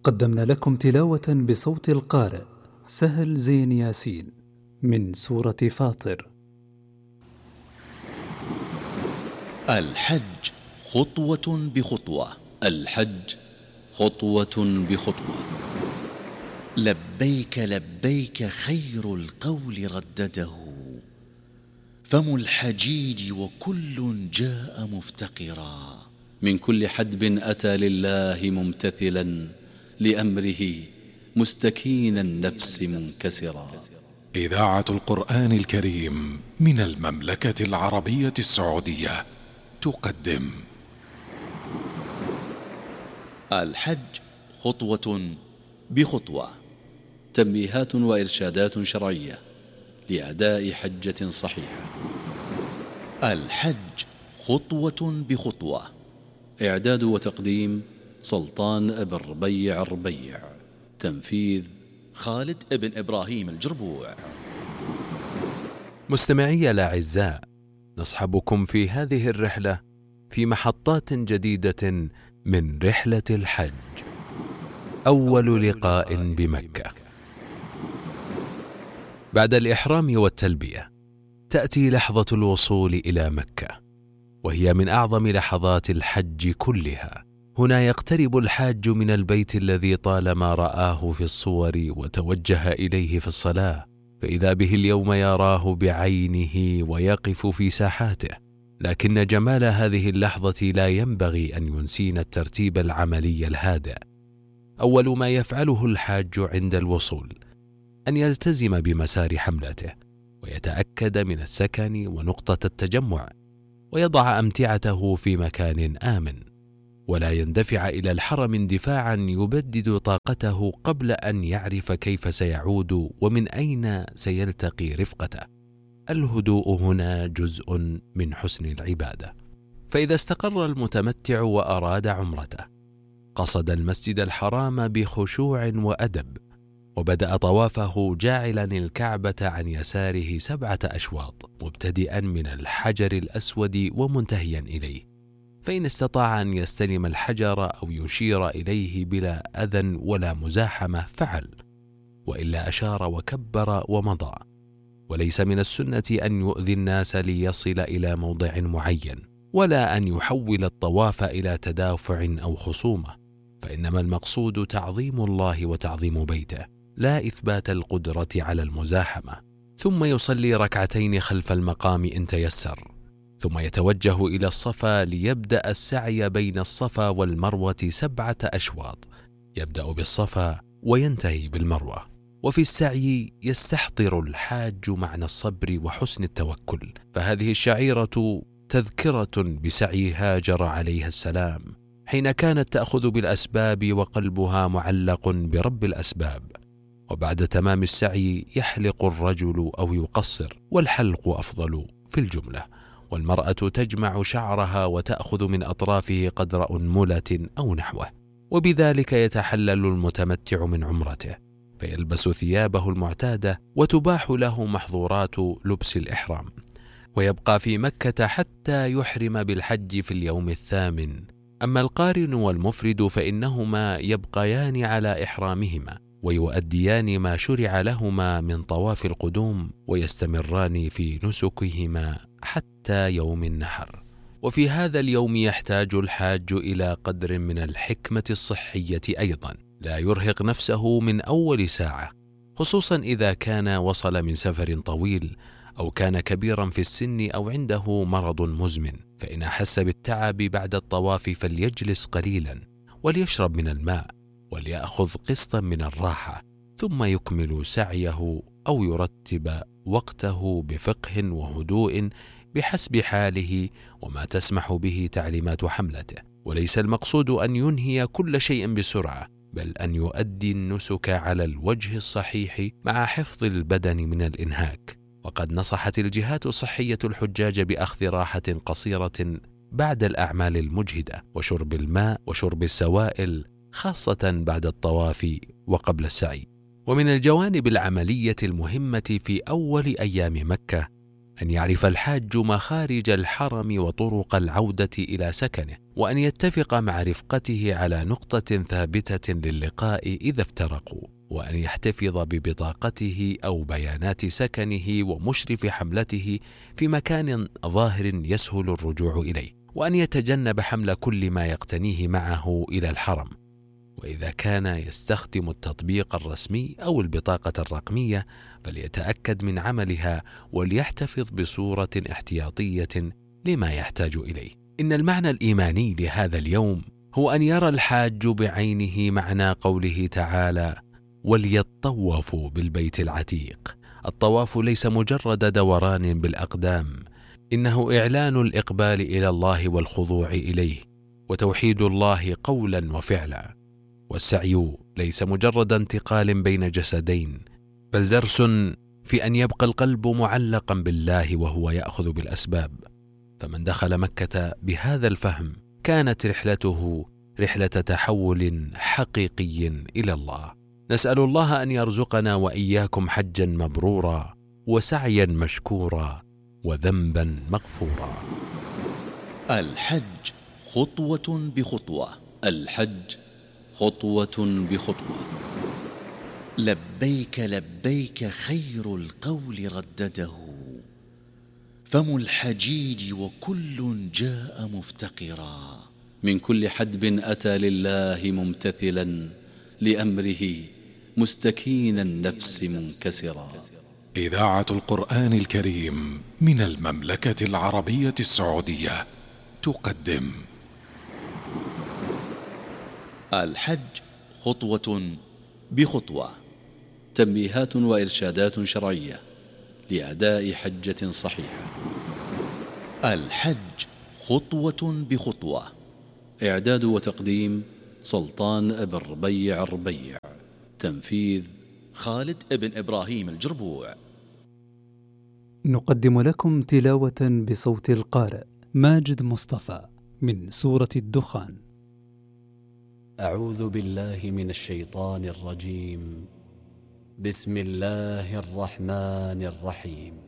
قدمنا لكم تلاوة بصوت القارئ سهل زين ياسين من سورة فاطر. الحج خطوة بخطوة. الحج خطوة بخطوة. لبيك لبيك خير القول ردده، فم الحجيج وكل جاء مفتقرا. من كل حدب أتى لله ممتثلا لأمره مستكين النفس منكسرا. إذاعة القرآن الكريم من المملكة العربية السعودية تقدم الحج خطوة بخطوة. تنبيهات وإرشادات شرعية لأداء حجة صحيحة. الحج خطوة بخطوة. إعداد وتقديم سلطان بن ربيع الربيع. تنفيذ خالد بن إبراهيم الجربوع. مستمعي الأعزاء، نصحبكم في هذه الرحلة في محطات جديدة من رحلة الحج. أول لقاء بمكة. بعد الإحرام والتلبية تأتي لحظة الوصول إلى مكة، وهي من أعظم لحظات الحج كلها. هنا يقترب الحاج من البيت الذي طالما رآه في الصور وتوجه إليه في الصلاة، فإذا به اليوم يراه بعينه ويقف في ساحاته. لكن جمال هذه اللحظة لا ينبغي أن ينسينا الترتيب العملي الهادئ. أول ما يفعله الحاج عند الوصول أن يلتزم بمسار حملته، ويتأكد من السكن ونقطة التجمع، ويضع أمتعته في مكان آمن، ولا يندفع إلى الحرم اندفاعا يبدد طاقته قبل أن يعرف كيف سيعود ومن أين سيلتقي رفقته. الهدوء هنا جزء من حسن العبادة. فإذا استقر المتمتع وأراد عمرته، قصد المسجد الحرام بخشوع وأدب، وبدأ طوافه جاعلا الكعبة عن يساره 7 أشواط، مبتدئا من الحجر الأسود ومنتهيا إليه. فإن استطاع أن يستلم الحجر أو يشير إليه بلا أذى ولا مزاحمة فعل، وإلا أشار وكبر ومضى. وليس من السنة أن يؤذي الناس ليصل إلى موضع معين، ولا أن يحول الطواف إلى تدافع أو خصومة، فإنما المقصود تعظيم الله وتعظيم بيته، لا إثبات القدرة على المزاحمة. ثم يصلي ركعتين خلف المقام إن تيسر، ثم يتوجه إلى الصفا ليبدأ السعي بين الصفا والمروة 7 أشواط، يبدأ بالصفا وينتهي بالمروة. وفي السعي يستحضر الحاج معنى الصبر وحسن التوكل، فهذه الشعيرة تذكرة بسعي هاجر عليها السلام، حين كانت تأخذ بالأسباب وقلبها معلق برب الأسباب. وبعد تمام السعي يحلق الرجل أو يقصر، والحلق أفضل في الجملة، والمرأة تجمع شعرها وتأخذ من أطرافه قدر أنملة أو نحوه. وبذلك يتحلل المتمتع من عمرته، فيلبس ثيابه المعتادة، وتباح له محظورات لبس الإحرام، ويبقى في مكة حتى يحرم بالحج في اليوم 8. أما القارن والمفرد فإنهما يبقيان على إحرامهما، ويؤديان ما شرع لهما من طواف القدوم، ويستمران في نسكهما حتى يوم النحر. وفي هذا اليوم يحتاج الحاج إلى قدر من الحكمة الصحية أيضا، لا يرهق نفسه من أول ساعة، خصوصا إذا كان وصل من سفر طويل، أو كان كبيرا في السن، أو عنده مرض مزمن. فإن أحس بالتعب بعد الطواف فليجلس قليلا، وليشرب من الماء، وليأخذ قسطا من الراحة، ثم يكمل سعيه أو يرتب وقته بفقه وهدوء بحسب حاله وما تسمح به تعليمات حملته. وليس المقصود أن ينهي كل شيء بسرعة، بل أن يؤدي النسك على الوجه الصحيح مع حفظ البدن من الإنهاك. وقد نصحت الجهات الصحية الحجاج بأخذ راحة قصيرة بعد الأعمال المجهدة، وشرب الماء وشرب السوائل، خاصة بعد الطواف وقبل السعي. ومن الجوانب العملية المهمة في أول أيام مكة أن يعرف الحاج مخارج الحرم وطرق العودة إلى سكنه، وأن يتفق مع رفقته على نقطة ثابتة للقاء إذا افترقوا، وأن يحتفظ ببطاقته أو بيانات سكنه ومشرف حملته في مكان ظاهر يسهل الرجوع إليه، وأن يتجنب حمل كل ما يقتنيه معه إلى الحرم. وإذا كان يستخدم التطبيق الرسمي أو البطاقة الرقمية فليتأكد من عملها وليحتفظ بصورة احتياطية لما يحتاج إليه. إن المعنى الإيماني لهذا اليوم هو أن يرى الحاج بعينه معنى قوله تعالى: وليطوفوا بالبيت العتيق. الطواف ليس مجرد دوران بالأقدام، إنه إعلان الإقبال إلى الله والخضوع إليه وتوحيد الله قولا وفعلا. والسعي ليس مجرد انتقال بين جسدين، بل درس في أن يبقى القلب معلقا بالله وهو يأخذ بالأسباب. فمن دخل مكة بهذا الفهم كانت رحلته رحلة تحول حقيقي إلى الله. نسأل الله أن يرزقنا وإياكم حجا مبرورا وسعيا مشكورا وذنبا مغفورا. الحج خطوة بخطوة. الحج خطوة بخطوة. لبيك لبيك خير القول ردده، فم الحجيج وكل جاء مفتقرا. من كل حدب أتى لله ممتثلا لأمره مستكين النفس منكسرا. إذاعة القرآن الكريم من المملكة العربية السعودية تقدم الحج خطوة بخطوة. تنبيهات وإرشادات شرعية لأداء حجة صحيحة. الحج خطوة بخطوة. إعداد وتقديم سلطان بن ربيع الربيع. تنفيذ خالد بن إبراهيم الجربوع. نقدم لكم تلاوة بصوت القارئ ماجد مصطفى من سورة الدخان. أعوذ بالله من الشيطان الرجيم. بسم الله الرحمن الرحيم.